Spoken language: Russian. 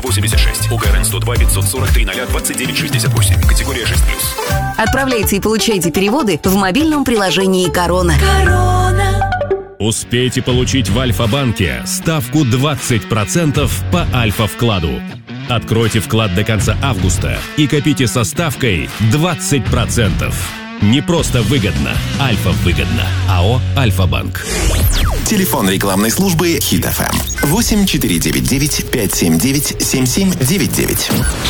86. УГРН 102 543 029 68. Категория 6+. Отправляйте и получайте переводы в мобильном приложении «Корона». Успейте получить в Альфа-банке ставку 20% по Альфа-вкладу. Откройте вклад до конца августа и копите со ставкой 20%. Не просто выгодно, Альфа-выгодно. АО «Альфа-банк». Телефон рекламной службы Хит FM 8499 579 7799.